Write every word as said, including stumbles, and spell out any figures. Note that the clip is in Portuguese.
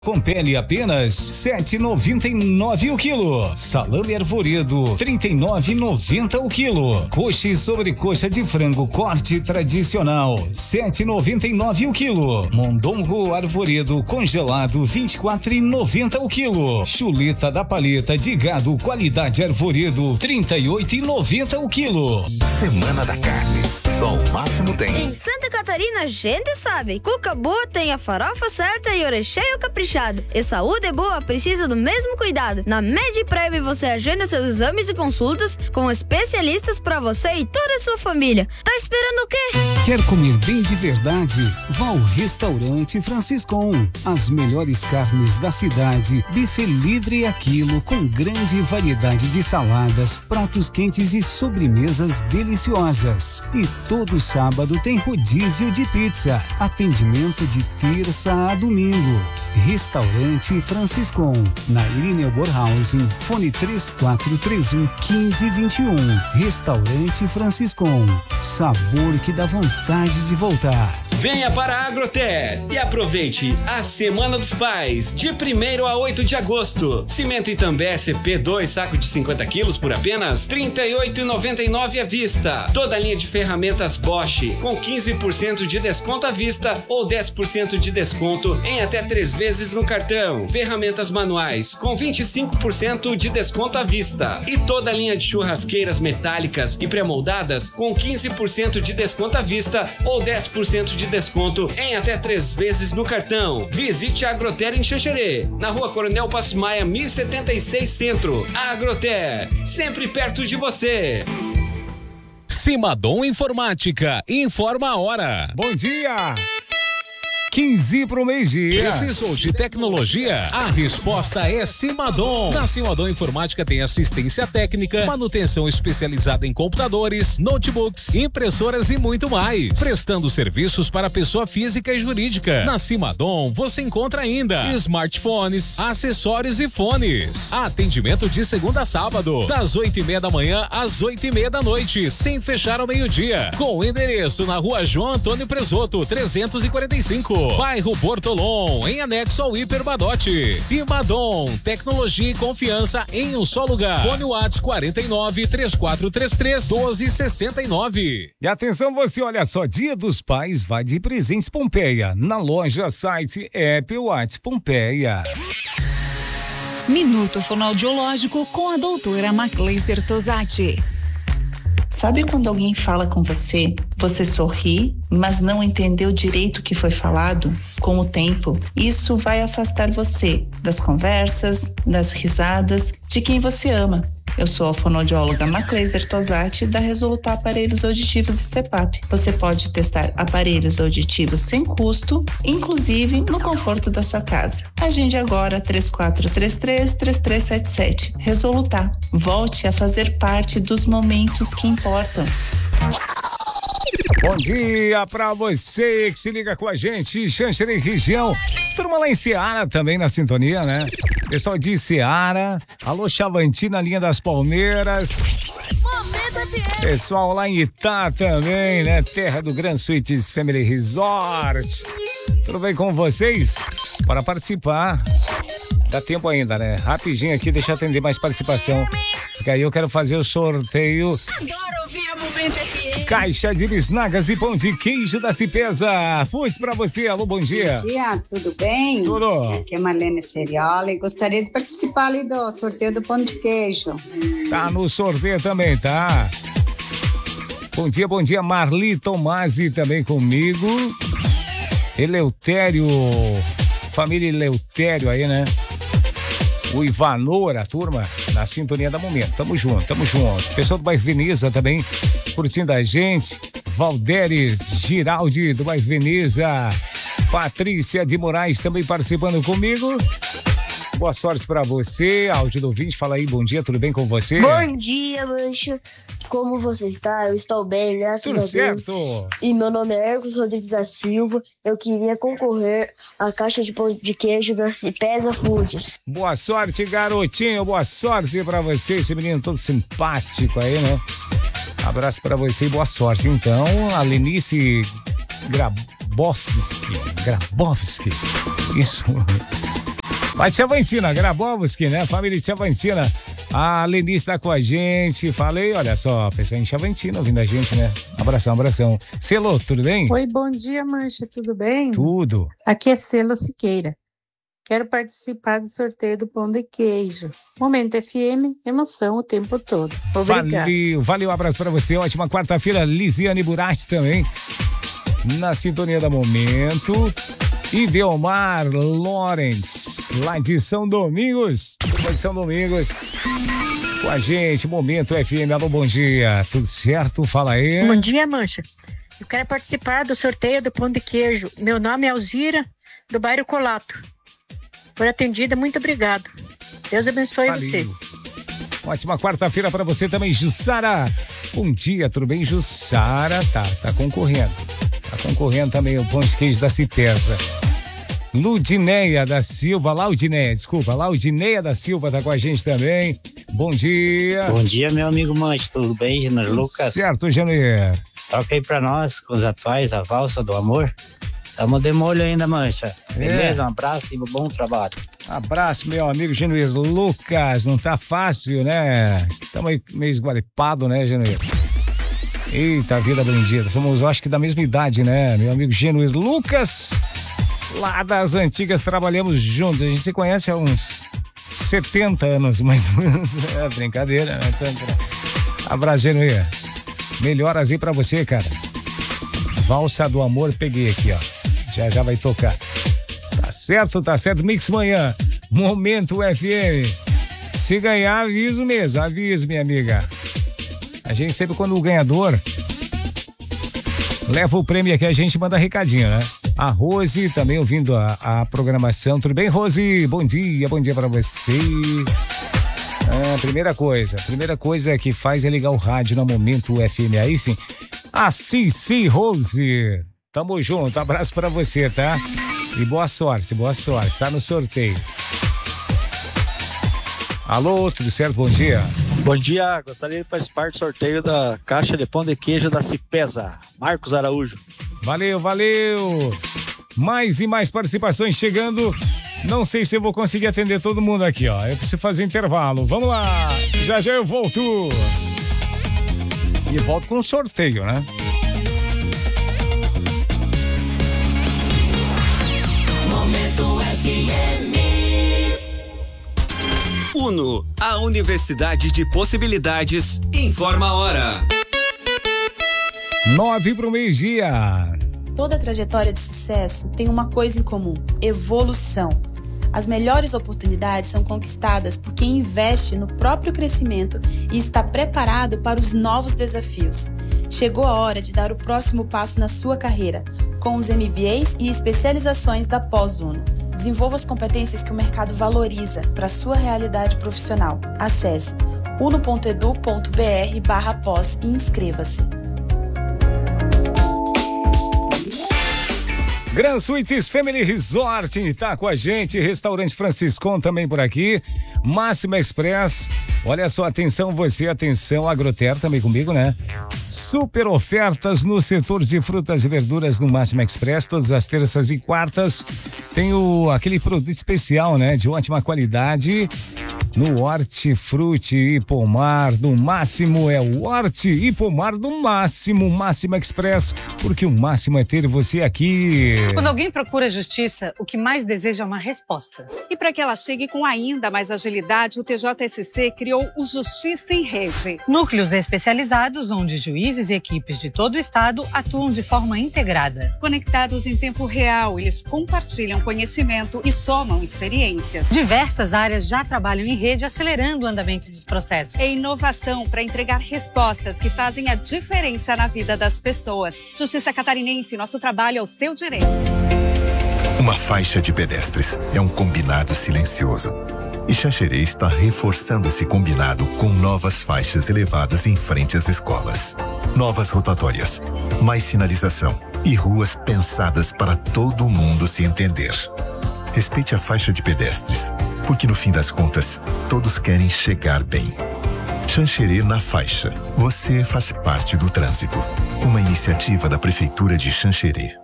Com pele apenas sete reais e noventa e nove centavos o quilo. Salame arvoredo trinta e nove reais e noventa centavos o quilo. Coxa e sobrecoxa de frango corte tradicional sete reais e noventa e nove centavos o quilo. Mondongo arvoredo congelado vinte e quatro reais e noventa centavos o quilo. Chuleta da paleta de gado qualidade arvoredo trinta e oito reais e noventa centavos o quilo. Semana da Carne. Só o máximo tem. Em Santa Catarina a gente sabe. Cuca boa tem a farofa certa e orecheio caprichado. E saúde é boa precisa do mesmo cuidado. Na MedPrev você agenda seus exames e consultas com especialistas para você e toda a sua família. Tá esperando o quê? Quer comer bem de verdade? Vá ao Restaurante Franciscon. As melhores carnes da cidade, buffet livre a quilo com grande variedade de saladas, pratos quentes e sobremesas deliciosas. E todo sábado tem rodízio de pizza. Atendimento de terça a domingo. Restaurante Franciscon, na Irineu Borhausen, fone três quatro três um, um cinco dois um. Restaurante Franciscon, sabor que dá vontade de voltar. Venha para a Agroter e aproveite a Semana dos Pais, de primeiro a oito de agosto. Cimento Itambé S P dois, saco de cinquenta quilos por apenas trinta e oito reais e noventa e nove centavos à vista. Toda a linha de ferramentas Bosch, com quinze por cento de desconto à vista ou dez por cento de desconto em até três vezes no cartão. Ferramentas manuais, com vinte e cinco por cento de desconto à vista. E toda a linha de churrasqueiras metálicas e pré-moldadas, com quinze por cento de desconto à vista ou dez por cento de desconto em até três vezes no cartão. Visite a Agroter em Xanxerê, na rua Coronel Passo Maia, mil e setenta e seis Centro. A Agroter, sempre perto de você. Simadom Informática, informa a hora. Bom dia! quinze para o meio-dia. Precisou de tecnologia? A resposta é Simadom. Na Simadom Informática tem assistência técnica, manutenção especializada em computadores, notebooks, impressoras e muito mais. Prestando serviços para pessoa física e jurídica. Na Simadom você encontra ainda smartphones, acessórios e fones. Atendimento de segunda a sábado, das oito e meia da manhã às oito e meia da noite, sem fechar ao meio-dia. Com o endereço na rua João Antônio Presoto, trezentos e quarenta e cinco. Bairro Bortolom, em anexo ao Hiper Badote. Simadom, tecnologia e confiança em um só lugar. Fone WhatsApp quarenta e nove, trinta e quatro trinta e três, doze sessenta e nove. E atenção você, olha só, Dia dos Pais vai de presentes Pompeia. Na loja, site, app, WhatsApp Pompeia. Minuto Fonoaudiológico com a doutora Macleiser Tosati. Sabe quando alguém fala com você, você sorri, mas não entendeu direito o que foi falado? Com o tempo, isso vai afastar você das conversas, das risadas, de quem você ama. Eu sou a fonoaudióloga Macleiser Tosati, da Resolutar Aparelhos Auditivos e C E P A P. Você pode testar aparelhos auditivos sem custo, inclusive no conforto da sua casa. Agende agora três quatro três três, três três sete sete. Resolutar. Volte a fazer parte dos momentos que importam. Bom dia pra você que se liga com a gente, Xanxerê região. Turma lá em Seara também na sintonia, né? Pessoal de Seara, alô Chavantina, linha das Palmeiras. Pessoal lá em Itá também, né? Terra do Grand Suites Family Resort. Tudo bem com vocês? Para participar, dá tempo ainda, né? Rapidinho aqui, deixa eu atender mais participação. Porque aí eu quero fazer o sorteio. Adoro ouvir a Momento F M. Caixa de bisnagas e pão de queijo da Cipesa. Fui pra você, alô, bom dia. Bom dia, tudo bem? Tudo. Aqui é Marlene Seriola e gostaria de participar ali do sorteio do pão de queijo. Tá no sorteio também, tá? Bom dia, bom dia, Marli Tomasi também comigo. Eleutério, família Eleutério aí, né? O Ivanor, a turma, na sintonia da Momento. Tamo junto, tamo junto. Pessoal do bairro Veneza também curtindo a gente. Valderes Giraldi do bairro Veneza. Patrícia de Moraes também participando comigo. Boa sorte pra você. Áudio do ouvinte, fala aí, bom dia, tudo bem com você? Bom dia, Mancho. Como você está? Eu estou bem, graças Tudo a Deus. certo. E meu nome é Hercules Rodrigues da Silva. Eu queria concorrer à caixa de pão de queijo da Cipesa Foods. Boa sorte, garotinho. Boa sorte pra você, esse menino todo simpático aí, né? Abraço pra você e boa sorte. Então, a Lenice Grabowski, Grabowski, isso. Vai, Tia Vantina, Grabovski, né? Família de Tia Vantina. A Lenice tá com a gente. Falei, olha só, pessoal em Tia Vantina ouvindo a gente, né? Abração, abração. Celo, tudo bem? Oi, bom dia, Mancha, tudo bem? Tudo. Aqui é Celo Siqueira. Quero participar do sorteio do pão de queijo. Momento F M, emoção o tempo todo. Obrigada. Valeu, valeu, um abraço pra você. Ótima quarta-feira, Lisiane Burati também. Na sintonia da Momento. E Delmar Lawrence, lá de São Domingos. Lá de São Domingos. Com a gente, Momento F M. Alô, bom dia. Tudo certo? Fala aí. Bom dia, Mancha. Eu quero participar do sorteio do pão de queijo. Meu nome é Alzira, do bairro Colato. Por atendida, muito obrigado. Deus abençoe Valeu. vocês. Ótima quarta-feira para você também, Jussara. Bom dia, tudo bem, Jussara? Tá, tá concorrendo. Tá concorrendo também o pão de queijo da Cipesa. Ludineia da Silva, Laudineia, desculpa, Laudineia da Silva tá com a gente também. Bom dia. Bom dia, meu amigo Mancha, tudo bem, Júnior Lucas? Certo, Janeiro. Toca aí pra nós, com os atuais, a valsa do amor. Tamo de molho ainda, Mancha. Beleza? É. Um abraço e um bom trabalho. Abraço, meu amigo Genuíno Lucas. Não tá fácil, né? Estamos aí meio esguaripado, né, Genuíno? Eita, vida bendita. Somos, acho que, da mesma idade, né? Meu amigo Genuíno Lucas, lá das antigas, trabalhamos juntos. A gente se conhece há uns setenta anos, mais ou menos. É brincadeira, né? Abraço, Genuíno. Melhoras aí pra você, cara. Valsa do Amor, peguei aqui, ó. Já já vai tocar. Tá certo, tá certo. Mix Manhã, Momento F M. Se ganhar, aviso mesmo, aviso, minha amiga. A gente sempre, quando o ganhador leva o prêmio aqui, a gente manda recadinho, né? A Rose também ouvindo a, a programação. Tudo bem, Rose? Bom dia, bom dia pra você. Ah, primeira coisa, primeira coisa que faz é ligar o rádio no Momento F M. Aí sim. A Cici Rose. Tamo junto, abraço pra você, tá? E boa sorte, boa sorte, tá no sorteio. Alô, tudo certo? Bom dia. Bom dia, gostaria de participar do sorteio da caixa de pão de queijo da Cipesa. Marcos Araújo. Valeu, valeu. Mais e mais participações chegando. Não sei se eu vou conseguir atender todo mundo aqui, ó. Eu preciso fazer um intervalo. Vamos lá, já já eu volto. E volto com um sorteio, né? Momento F M. Uno, a Universidade de Possibilidades, informa a hora. Nove pro meio-dia. Toda trajetória de sucesso tem uma coisa em comum: evolução. As melhores oportunidades são conquistadas por quem investe no próprio crescimento e está preparado para os novos desafios. Chegou a hora de dar o próximo passo na sua carreira, com os M B As e especializações da Pós-Uno. Desenvolva as competências que o mercado valoriza para a sua realidade profissional. Acesse uno ponto edu ponto br barra pós e inscreva-se. Grand Suites Family Resort tá com a gente, Restaurante Franciscon também por aqui, Máxima Express, olha só, atenção você, atenção, Agroter também comigo, né? Super ofertas no setor de frutas e verduras no Máxima Express, todas as terças e quartas, tem o, aquele produto especial, né? De ótima qualidade, no Hortifruti e Pomar do Máximo, é o Horti e Pomar do Máximo, Máxima Express, porque o máximo é ter você aqui. Quando alguém procura justiça, o que mais deseja é uma resposta. E para que ela chegue com ainda mais agilidade, o T J S C criou o Justiça em Rede. Núcleos especializados onde juízes e equipes de todo o estado atuam de forma integrada. Conectados em tempo real, eles compartilham conhecimento e somam experiências. Diversas áreas já trabalham em rede, acelerando o andamento dos processos. É inovação para entregar respostas que fazem a diferença na vida das pessoas. Justiça Catarinense, nosso trabalho é o seu direito. Uma faixa de pedestres é um combinado silencioso. E Xanxerê está reforçando esse combinado com novas faixas elevadas em frente às escolas. Novas rotatórias, mais sinalização e ruas pensadas para todo mundo se entender. Respeite a faixa de pedestres, porque no fim das contas, todos querem chegar bem. Xanxerê na faixa. Você faz parte do trânsito. Uma iniciativa da Prefeitura de Xanxerê.